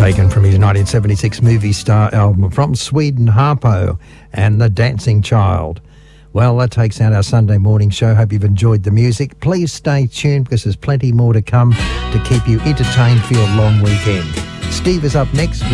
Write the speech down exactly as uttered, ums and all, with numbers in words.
taken from his nineteen seventy-six movie star album From Sweden, Harpo and The Dancing Child. Well, that takes out our Sunday morning show. Hope you've enjoyed the music. Please stay tuned because there's plenty more to come to keep you entertained for your long weekend. Steve is up next with